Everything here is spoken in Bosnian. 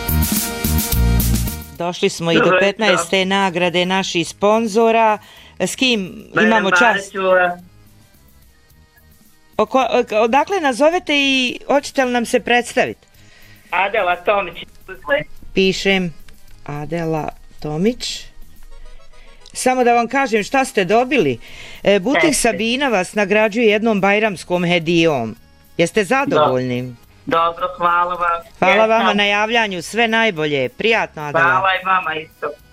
Došli smo i do 15. nagrade naših sponzora. S kim imamo čast? Odakle nazovete i hoćete li nam se predstaviti? Adela Tomić. Pišem Adela Tomić. Samo da vam kažem šta ste dobili. Butik Sabina vas nagrađuje jednom bajramskom hedijom. Jeste zadovoljni? Dobro, hvala vam. Hvala vama na javljanju, sve najbolje. Prijatno, Adela. Hvala i vama isto.